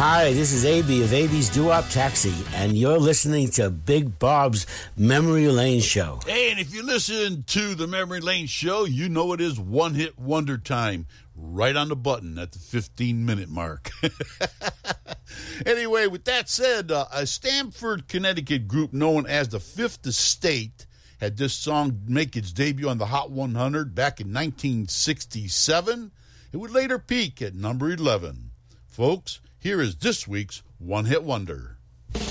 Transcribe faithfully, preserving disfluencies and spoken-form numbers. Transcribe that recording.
Hi, this is A B of A B's Doo-Wop Taxi, and you're listening to Big Bob's Memory Lane Show. Hey, and if you listen to the Memory Lane Show, you know it is one-hit wonder time. Right on the button at the fifteen-minute mark. Anyway, with that said, uh, a Stamford, Connecticut group known as the Fifth Estate had this song make its debut on the Hot one hundred back in nineteen sixty-seven. It would later peak at number eleven. Folks, here is this week's One Hit Wonder.